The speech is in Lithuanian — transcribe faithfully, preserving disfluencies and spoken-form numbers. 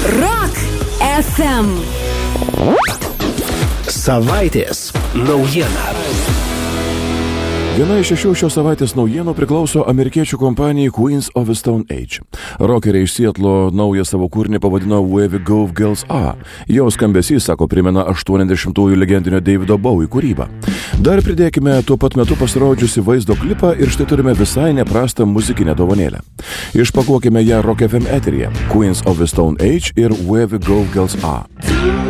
Rock F M. Savaitės naujiena. Viena iš šešių šios savaitės naujienų priklauso amerikiečių kompanijai Queens of the Stone Age. Rockeriai iš Sietlo naują savo kūrinį pavadino Where We Go Girls Are. Jo skambesys, sako, primena aštuoniasdešimtųjų legendinio Davido Bowie kūrybą. Dar pridėkime tuo pat metu pasirodžiusi vaizdo klipą ir štai turime visai neprastą muzikinę dovanėlę. Išpakuokime ją Rock F M eteryje. Queens of the Stone Age ir Where We Go Girls Are.